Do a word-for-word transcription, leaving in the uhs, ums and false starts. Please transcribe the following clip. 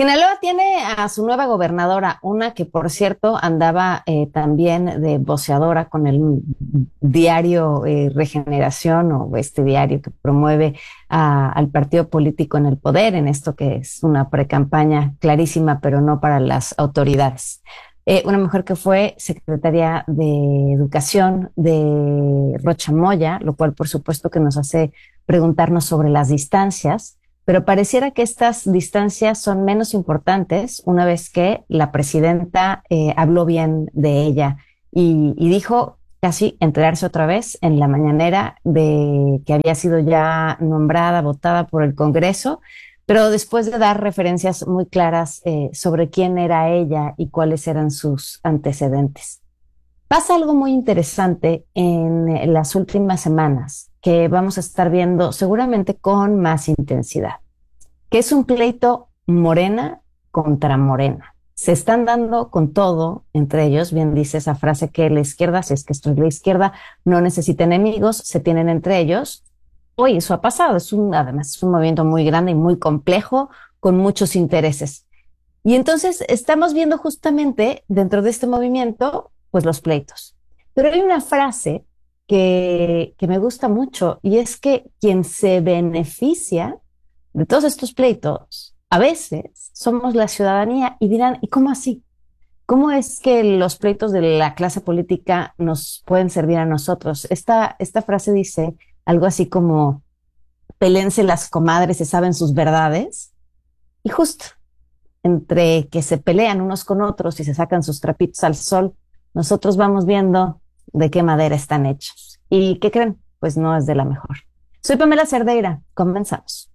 Sinaloa tiene a su nueva gobernadora, una que por cierto andaba eh, también de voceadora con el diario eh, Regeneración o este diario que promueve a- al partido político en el poder, en esto que es una precampaña clarísima, pero no para las autoridades. Eh, una mujer que fue secretaria de Educación de Rocha Moya, lo cual por supuesto que nos hace preguntarnos sobre las distancias, pero pareciera que estas distancias son menos importantes una vez que la presidenta eh, habló bien de ella y, y dijo casi enterarse otra vez en la mañanera de que había sido ya nombrada, votada por el Congreso, pero después de dar referencias muy claras eh, sobre quién era ella y cuáles eran sus antecedentes. Pasa algo muy interesante en las últimas semanas que vamos a estar viendo seguramente con más intensidad, que es un pleito Morena contra Morena. Se están dando con todo entre ellos. Bien dice esa frase que la izquierda, si es que esto es la izquierda, no necesita enemigos, se tienen entre ellos. Hoy eso ha pasado. Es un, además, es un movimiento muy grande y muy complejo, con muchos intereses. Y entonces estamos viendo justamente dentro de este movimiento, pues los pleitos. Pero hay una frase que, que me gusta mucho y es que quien se beneficia de todos estos pleitos, a veces somos la ciudadanía y dirán, ¿y cómo así? ¿Cómo es que los pleitos de la clase política nos pueden servir a nosotros? Esta, esta frase dice algo así como, pelense las comadres, se saben sus verdades. Y justo entre que se pelean unos con otros y se sacan sus trapitos al sol, nosotros vamos viendo de qué madera están hechos. ¿Y qué creen? Pues no es de la mejor. Soy Pamela Cerdeira, comenzamos.